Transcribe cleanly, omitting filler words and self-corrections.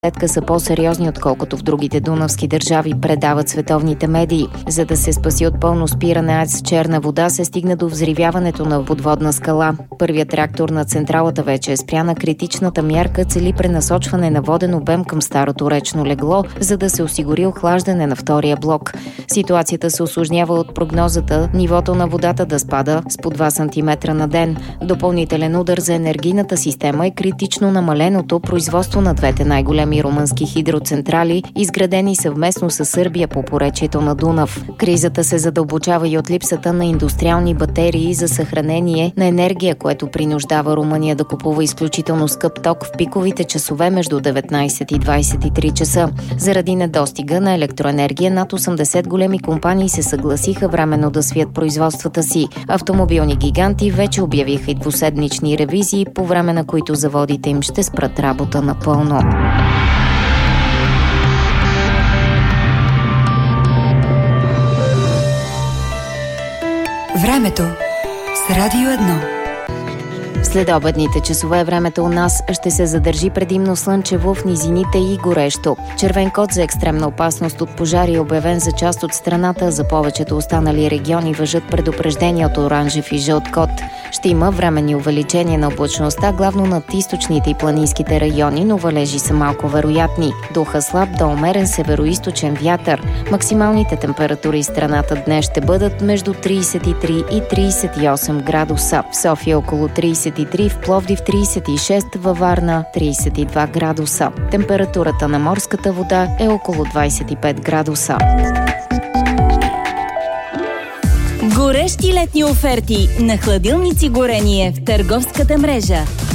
са по-сериозни, отколкото в другите дунавски държави, предават световните медии. За да се спаси от пълно спиране АЕЦ Черна вода, се стигна до взривяването на подводна скала. Първият реактор на централата вече е спряна. Критичната мярка цели пренасочване на воден обем към старото речно легло, за да се осигури охлаждане на втория блок. Ситуацията се усложнява от прогнозата нивото на водата да спада с по 2 см на ден. Допълнителен удар за енергийната система е критично намаленото производство на двете най-големи румънски хидроцентрали, изградени съвместно с Сърбия по поречието на Дунав. Кризата се задълбочава и от липсата на индустриални батерии за съхранение на енергия, което принуждава Румъния да купува изключително скъп ток в пиковите часове между 19 и 23 часа. Заради недостига на електроенергия, над 80 големи компании се съгласиха временно да свият производствата си. Автомобилни гиганти вече обявиха и двуседмични ревизии, по време на които заводите им ще спрат работа напълно. Времето с Радио 1. След обедните часове времето у нас ще се задържи предимно слънчево, в низините и горещо. Червен код за екстремна опасност от пожари е обявен за част от страната. За повечето останали региони важат предупреждения от оранжев и жълт код. Ще има временни увеличения на облачността, главно над източните и планинските райони, но валежи са малко вероятни. Духа слаб до умерен североизточен вятър. Максималните температури в страната днес ще бъдат между 33 и 38 градуса. В София около 33, в Пловдив 36, във Варна 32 градуса. Температурата на морската вода е около 25 градуса. Горещи летни оферти на хладилници горение в търговската мрежа.